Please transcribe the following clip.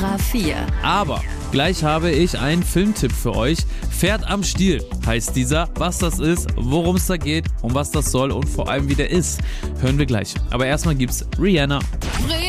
Tora 4. Aber gleich habe ich einen Filmtipp für euch. Pferd am Stiel heißt dieser. Was das ist, worum es da geht, um was das soll und vor allem wie der ist, hören wir gleich. Aber erstmal gibt's Rihanna.